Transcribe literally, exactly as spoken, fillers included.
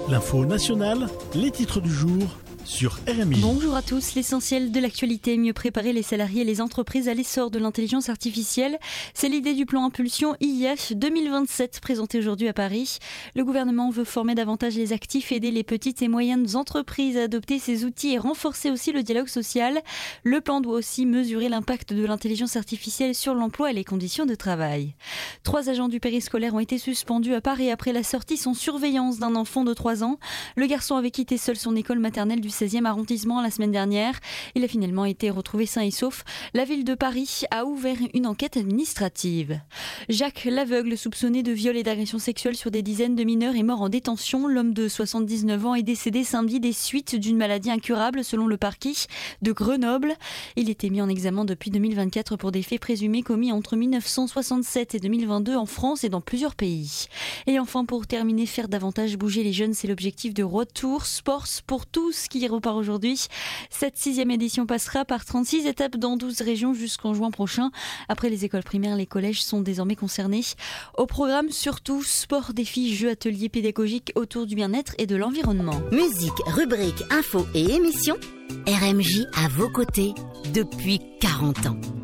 L'info nationale, les titres du jour sur R M I. Bonjour à tous, l'essentiel de l'actualité, mieux préparer les salariés et les entreprises à l'essor de l'intelligence artificielle. C'est l'idée du plan Impulsion I F deux mille vingt-sept présenté aujourd'hui à Paris. Le gouvernement veut former davantage les actifs, aider les petites et moyennes entreprises à adopter ces outils et renforcer aussi le dialogue social. Le plan doit aussi mesurer l'impact de l'intelligence artificielle sur l'emploi et les conditions de travail. Trois agents du périscolaire ont été suspendus à Paris après la sortie sans surveillance d'un enfant de trois ans. Le garçon avait quitté seul son école maternelle du seizième arrondissement la semaine dernière. Il a finalement été retrouvé sain et sauf. La ville de Paris a ouvert une enquête administrative. Jacques l'aveugle, soupçonné de viol et d'agression sexuelle sur des dizaines de mineurs, est mort en détention. L'homme de soixante-dix-neuf ans est décédé samedi des suites d'une maladie incurable selon le parquet de Grenoble. Il était mis en examen depuis deux mille vingt-quatre pour des faits présumés commis entre mille neuf cent soixante-sept et deux mille vingt-deux en France et dans plusieurs pays. Et enfin, pour terminer, faire davantage bouger les jeunes, c'est l'objectif de Road Tour Sports pour tous qui repart aujourd'hui. Cette sixième édition passera par trente-six étapes dans douze régions jusqu'en juin prochain. Après les écoles primaires, les collèges sont désormais concernés. Au programme, surtout, sport, défis, jeux, ateliers pédagogiques autour du bien-être et de l'environnement. Musique, rubrique, infos et émissions, R M J à vos côtés depuis quarante ans.